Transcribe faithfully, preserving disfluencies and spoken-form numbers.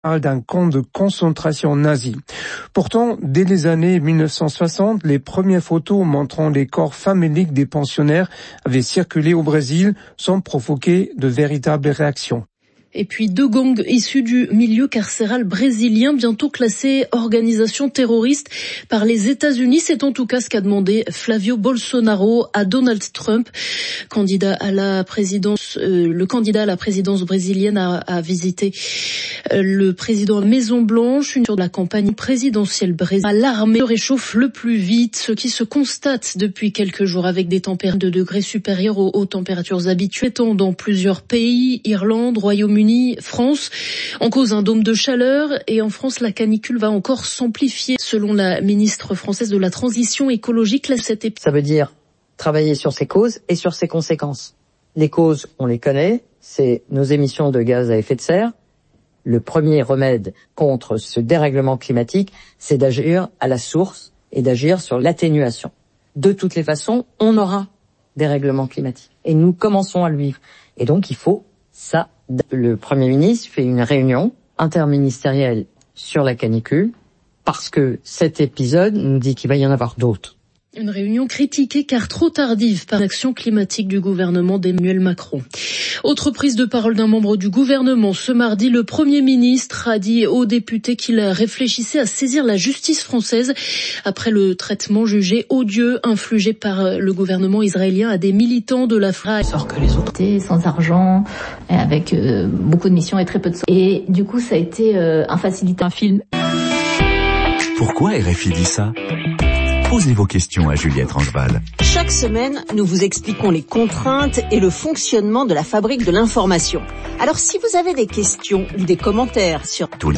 d'un camp de concentration nazi. Pourtant, dès les années mille neuf cent soixante, les premières photos montrant les corps faméliques des pensionnaires avaient circulé au Brésil sans provoquer de véritables réactions. Et puis deux gangs issus du milieu carcéral brésilien, bientôt classés organisation terroriste par les États-Unis. C'est en tout cas ce qu'a demandé Flavio Bolsonaro à Donald Trump, candidat à la présidence. Euh, le candidat à la présidence brésilienne a, a visité euh, le président à Maison Blanche, une sur la campagne présidentielle brésilienne. L'armée se réchauffe le plus vite, ce qui se constate depuis quelques jours avec des températures de degrés supérieures aux, aux températures habituelles dans plusieurs pays, Irlande, Royaume-Uni, France, en cause un dôme de chaleur, et en France la canicule va encore s'amplifier selon la ministre française de la transition écologique. Là, cette ép- Ça veut dire travailler sur ses causes et sur ses conséquences. Les causes, on les connaît, c'est nos émissions de gaz à effet de serre. Le premier remède contre ce dérèglement climatique, c'est d'agir à la source et d'agir sur l'atténuation. De toutes les façons, on aura des règlements climatiques et nous commençons à le vivre. Et donc il faut ça. Le Premier ministre fait une réunion interministérielle sur la canicule parce que cet épisode nous dit qu'il va y en avoir d'autres. Une réunion critiquée car trop tardive par l'action climatique du gouvernement d'Emmanuel Macron. Autre prise de parole d'un membre du gouvernement. Ce mardi, le Premier ministre a dit aux députés qu'il réfléchissait à saisir la justice française après le traitement jugé odieux infligé par le gouvernement israélien à des militants de la F R A. Sort que les autres sans argent, avec euh, beaucoup de missions et très peu de... Et du coup, ça a été euh, un facilité un film. Pourquoi R F I dit ça ? Posez vos questions à Juliette Rangeval. Chaque semaine, nous vous expliquons les contraintes et le fonctionnement de la fabrique de l'information. Alors si vous avez des questions ou des commentaires sur Tous les